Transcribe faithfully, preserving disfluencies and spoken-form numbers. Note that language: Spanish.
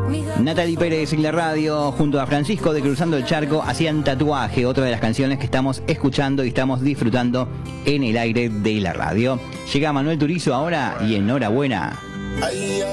Natalie Pérez en la radio junto a Francisco de Cruzando el Charco hacían Tatuaje, otra de las canciones que estamos escuchando y estamos disfrutando en el aire de la radio. Llega Manuel Turizo ahora y enhorabuena.